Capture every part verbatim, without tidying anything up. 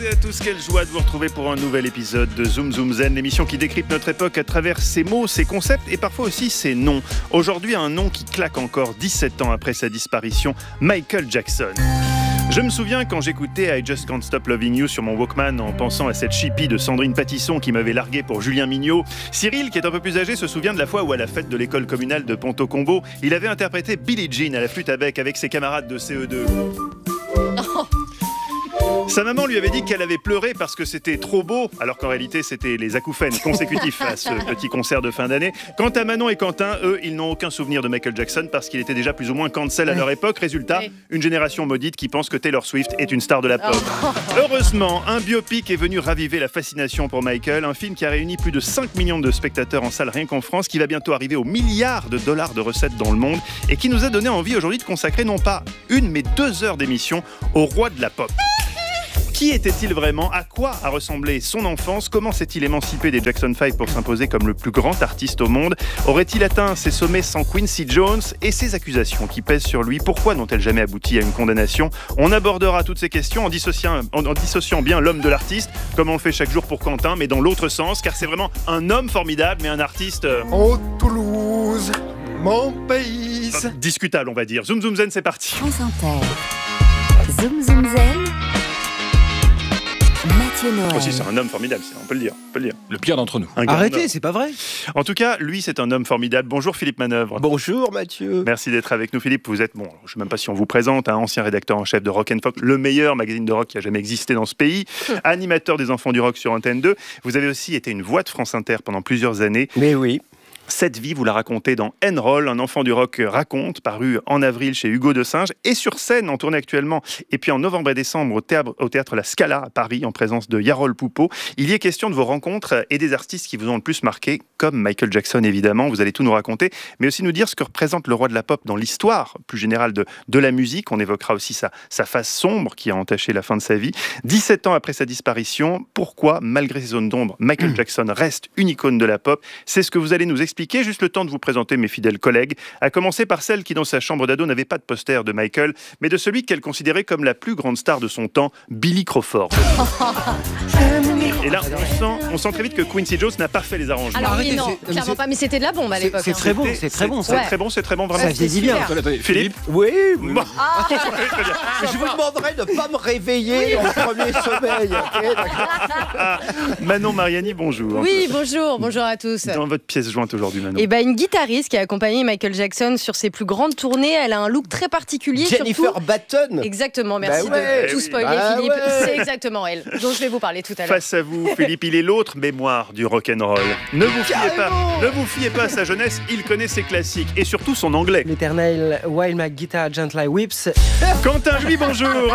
Bonjour à tous, quelle joie de vous retrouver pour un nouvel épisode de Zoom Zoom Zen, l'émission qui décrypte notre époque à travers ses mots, ses concepts et parfois aussi ses noms. Aujourd'hui, un nom qui claque encore dix-sept ans après sa disparition, Michael Jackson. Je me souviens quand j'écoutais I Just Can't Stop Loving You sur mon Walkman en pensant à cette chippie de Sandrine Patisson qui m'avait largué pour Julien Mignot. Cyril, qui est un peu plus âgé, se souvient de la fois où à la fête de l'école communale de Ponto-Combo, il avait interprété Billie Jean à la flûte à bec avec ses camarades de C E deux. Oh. Sa maman lui avait dit qu'elle avait pleuré parce que c'était trop beau, alors qu'en réalité c'était les acouphènes consécutifs à ce petit concert de fin d'année. Quant à Manon et Quentin, eux, ils n'ont aucun souvenir de Michael Jackson parce qu'il était déjà plus ou moins cancel à leur époque. Résultat, une génération maudite qui pense que Taylor Swift est une star de la pop. Heureusement, un biopic est venu raviver la fascination pour Michael, un film qui a réuni plus de cinq millions de spectateurs en salle rien qu'en France, qui va bientôt arriver aux milliards de dollars de recettes dans le monde et qui nous a donné envie aujourd'hui de consacrer non pas une mais deux heures d'émission au roi de la pop. Qui était-il vraiment? À quoi a ressemblé son enfance? Comment s'est-il émancipé des Jackson five pour s'imposer comme le plus grand artiste au monde? Aurait-il atteint ses sommets sans Quincy Jones? Et ces accusations qui pèsent sur lui, pourquoi n'ont-elles jamais abouti à une condamnation? On abordera toutes ces questions en dissociant, en, en dissociant bien l'homme de l'artiste, comme on le fait chaque jour pour Quentin, mais dans l'autre sens, car c'est vraiment un homme formidable, mais un artiste... Euh... Oh Toulouse, mon pays... euh, discutable, on va dire. Zoom Zoom Zen, c'est parti. France Inter. Zoom Zoom Zen. Aussi, oh, c'est un homme formidable, on peut le dire, on peut le dire. Le pire d'entre nous. Arrêtez, c'est pas vrai. En tout cas, lui, c'est un homme formidable. Bonjour Philippe Manœuvre. Bonjour Mathieu. Merci d'être avec nous, Philippe. Vous êtes, bon, je ne sais même pas si on vous présente, un ancien rédacteur en chef de Rock and Folk, le meilleur magazine de rock qui a jamais existé dans ce pays, animateur des Enfants du Rock sur Antenne deux. Vous avez aussi été une voix de France Inter pendant plusieurs années. Mais oui. Cette vie, vous la racontez dans N-Roll, un enfant du rock raconte, paru en avril chez Hugo de Singe, et sur scène, en tournée actuellement, et puis en novembre et décembre au théâtre, au théâtre La Scala à Paris, en présence de Yarol Poupeau. Il y est question de vos rencontres et des artistes qui vous ont le plus marqué, comme Michael Jackson évidemment, vous allez tout nous raconter, mais aussi nous dire ce que représente le roi de la pop dans l'histoire plus générale de, de la musique. On évoquera aussi sa, sa face sombre qui a entaché la fin de sa vie. dix-sept ans après sa disparition, pourquoi, malgré ses zones d'ombre, Michael Jackson reste une icône de la pop? C'est ce que vous allez nous expliquer. Juste le temps de vous présenter mes fidèles collègues, à commencer par celle qui, dans sa chambre d'ado, n'avait pas de poster de Michael, mais de celui qu'elle considérait comme la plus grande star de son temps, Billy Crawford. Et là, on sent, on sent très vite que Quincy Jones n'a pas fait les arrangements. Alors oui, Arrêtez, non, c'est- clairement c'est- pas, mais c'était de la bombe à C'est, l'époque. c'est hein. très bon, c'est très bon. C'est Ça. très bon, c'est très bon, vraiment. Ça faisait du bien. Philippe Oui, oui. Bon. Ah, Très bien. Je vous demanderai de ne pas me réveiller en premier sommeil. Okay, Ah, Manon Mariani, bonjour. oui, bonjour, bonjour à tous. Dans votre pièce jointe aujourd'hui, Manon. Et ben une guitariste qui a accompagné Michael Jackson sur ses plus grandes tournées. Elle a un look très particulier. Jennifer surtout... Batton. Exactement, merci Bah ouais. de tout spoiler, Ah Philippe. ouais. C'est exactement elle dont je vais vous parler tout à l'heure. Face à vous, Philippe, il est l'autre mémoire du rock'n'roll. Ne vous fiez pas, Carrément. ne vous fiez pas à sa jeunesse, il connaît ses classiques et surtout son anglais. L'éternel While My Guitar Gently Whips. Quentin, lui, bonjour.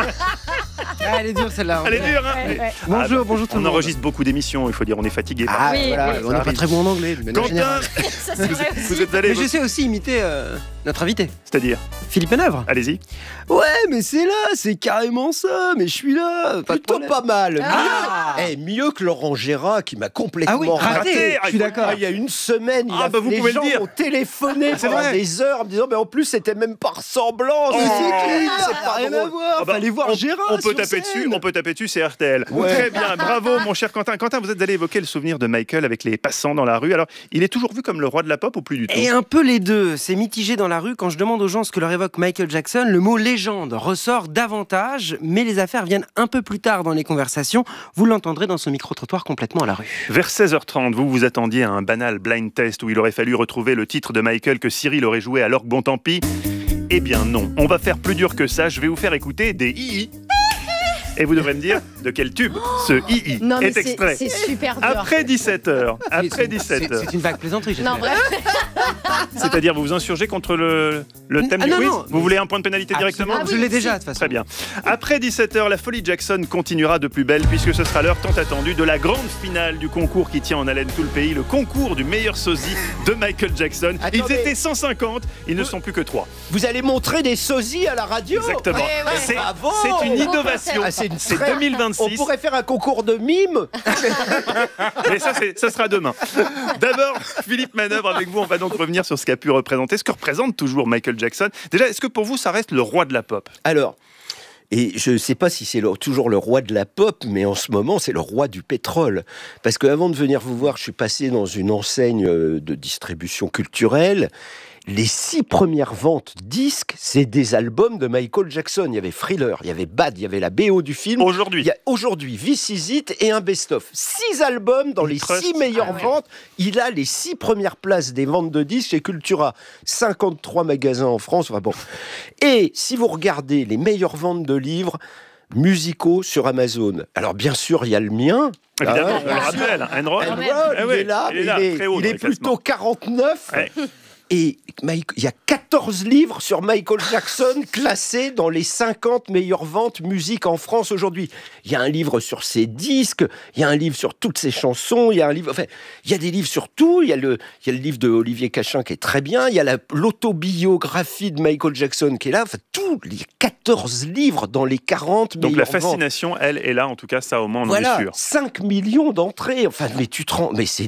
Ah, elle est dure celle-là. Elle est dure, hein. Ouais, ouais. Bonjour, bonjour tout On le monde. enregistre beaucoup d'émissions, il faut dire, on est fatigué. Ah, Oui, voilà, oui, on ça n'est pas arrive. très bon en anglais. de manière Quentin, générale. Ça, c'est vrai aussi. vous êtes allé, Mais je sais aussi imiter euh, notre invité, c'est-à-dire, Philippe Manœuvre. allez-y. Ouais, mais c'est là, c'est carrément ça, mais je suis là. Pas de Plutôt problème. pas mal. Ah. Mieux, eh, mieux que Laurent Gérard qui m'a complètement Ah oui, raté. raté, je suis Ah, d'accord. Ah, il y a une semaine, il Ah, a, bah, vous les pouvez le gens dire. m'ont téléphoné C'est pendant vrai. des heures en me disant mais en plus c'était même par ressemblance. Oh. Mais c'est qui Ça C'est n'a pas rien à drôle. voir. Ah bah, Fallait voir on, Gérard. on peut sur taper scène. dessus, on peut taper dessus, c'est R T L. Ouais. Très bien, bravo mon cher Quentin. Quentin, vous êtes allé évoquer le souvenir de Michael avec les passants dans la rue. Alors, il est toujours vu comme le roi de la pop ou plus du tout? Et un peu les deux. C'est mitigé dans la rue. Quand je demande aux gens ce que leur évoque Michael Jackson, le mot légende ressort davantage, mais les affaires viennent un peu plus tard dans les conversations. Vous l'entendrez dans ce micro-trottoir complètement à la rue. Vers seize heures trente, vous vous attendiez à un banal blind test où il aurait fallu retrouver le titre de Michael que Cyril aurait joué alors que bon tant pis. Eh bien non, on va faire plus dur que ça, je vais vous faire écouter des i-i. Et vous devrez me dire de quel tube ce i-i Non, mais est c'est extrait. c'est super dur. Après dix-sept heures, après C'est- dix-sept heures. C'est une vague plaisanterie, j'espère. Non, bref. C'est-à-dire vous vous insurgez contre le, le thème Ah du non, quiz. non. Vous voulez un point de pénalité directement? Ah oui, Je l'ai si. déjà, de toute façon. Très bien. Après dix-sept heures, la folie Jackson continuera de plus belle puisque ce sera l'heure tant attendue de la grande finale du concours qui tient en haleine tout le pays, le concours du meilleur sosie de Michael Jackson. Ils Attendez. étaient cent cinquante, ils ne sont plus que trois. Vous allez montrer des sosies à la radio. Exactement. Ouais, ouais. C'est, Bravo. c'est une Beau innovation. Ah, c'est une C'est très- deux mille vingt-six. On pourrait faire un concours de mimes. Mais ça, c'est, ça sera demain. D'abord, Philippe Manœuvre, avec vous, on va donc revenir sur ce qu'a pu représenter, ce que représente toujours Michael Jackson. Déjà, est-ce que pour vous, ça reste le roi de la pop? Alors, Et je ne sais pas si c'est le, toujours le roi de la pop, mais en ce moment, c'est le roi du pétrole. Parce qu'avant de venir vous voir, je suis passé dans une enseigne de distribution culturelle. Les six premières ventes disques, c'est des albums de Michael Jackson. Il y avait Thriller, il y avait Bad, il y avait la B O du film. Aujourd'hui. Il y a aujourd'hui This Is It et un best-of. Six albums dans Il les trust. six meilleures Ah ouais. ventes. Il a les six premières places des ventes de disques chez Cultura. cinquante-trois magasins en France. Enfin bon. Et si vous regardez les meilleures ventes de livres musicaux sur Amazon, alors bien sûr, il y a le mien. Évidemment, Ah, on le rappelle, Enroll. Enroll, Ah il ouais, est là, il est mais là, il est, très haut il dans est les plutôt quarante-neuf. Ouais. Et Mike- il y a quatorze livres sur Michael Jackson classés dans les cinquante meilleures ventes musique en France aujourd'hui. Il y a un livre sur ses disques, il y a un livre sur toutes ses chansons, il y a un livre, enfin, il y a des livres sur tout. Il y a le, il y a le livre de Olivier Cachin qui est très bien. Il y a la, l'autobiographie de Michael Jackson qui est là. Enfin, tous les quatorze livres dans les quarante Donc meilleures la ventes. fascination, elle, est là. En tout cas, ça, au moins, on en Voilà, est sûr. cinq millions d'entrées. Enfin, mais tu te rends, mais c'est